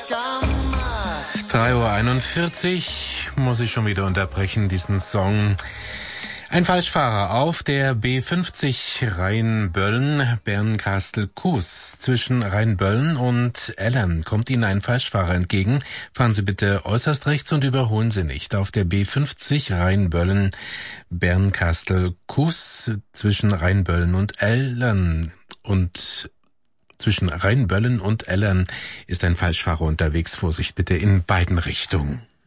3:41 Uhr muss ich schon wieder unterbrechen, diesen Song. Ein Falschfahrer auf der B50 Rheinböllen, Bernkastel-Kues. Zwischen Rheinböllen und Ellern kommt Ihnen ein Falschfahrer entgegen. Fahren Sie bitte äußerst rechts und überholen Sie nicht. Auf der B50 Rheinböllen, Bernkastel-Kues zwischen Rheinböllen und Ellern Zwischen Rheinböllen und Ellern ist ein Falschfahrer unterwegs. Vorsicht bitte in beiden Richtungen.